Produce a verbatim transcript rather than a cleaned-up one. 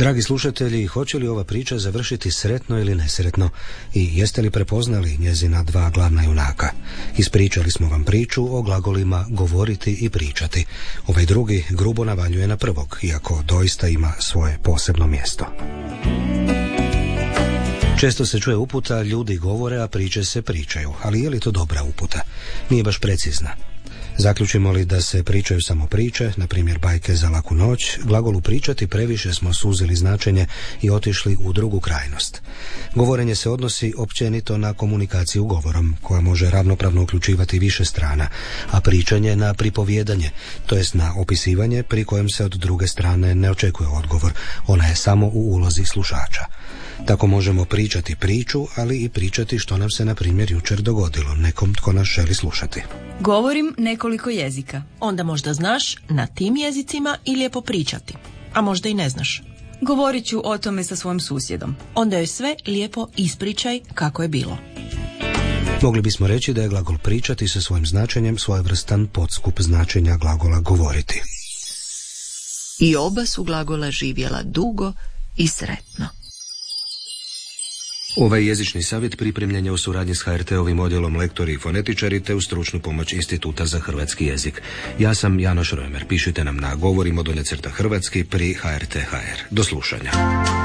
Dragi slušatelji, hoće li ova priča završiti sretno ili nesretno i jeste li prepoznali njezina dva glavna junaka? Ispričali smo vam priču o glagolima govoriti i pričati. Ovaj drugi grubo navaljuje na prvog, iako doista ima svoje posebno mjesto. Često se čuje uputa, ljudi govore, a priče se pričaju. Ali je li to dobra uputa? Nije baš precizna. Zaključimo li da se pričaju samo priče, na primjer bajke za laku noć, glagolu pričati previše smo suzili značenje i otišli u drugu krajnost. Govorenje se odnosi općenito na komunikaciju govorom, koja može ravnopravno uključivati više strana, a pričanje na pripovijedanje, to jest na opisivanje pri kojem se od druge strane ne očekuje odgovor, ona je samo u ulozi slušača. Tako možemo pričati priču, ali i pričati što nam se, na primjer, jučer dogodilo, nekom tko nas želi slušati. Govorim nekoliko jezika. Onda možda znaš na tim jezicima i lijepo pričati, a možda i ne znaš. Govorit ću o tome sa svojim susjedom. Onda joj sve lijepo ispričaj kako je bilo. Mogli bismo reći da je glagol pričati sa svojim značenjem svojevrstan podskup značenja glagola govoriti. I oba su glagola živjela dugo i sretno. Ovaj jezični savjet pripremljen je u suradnji s ha er te-ovim odjelom lektori i fonetičari te u stručnu pomoć Instituta za hrvatski jezik. Ja sam Janoš Römer. Pišite nam na govorimo dolje crta hrvatski pri ha er te tačka ha er. Do slušanja.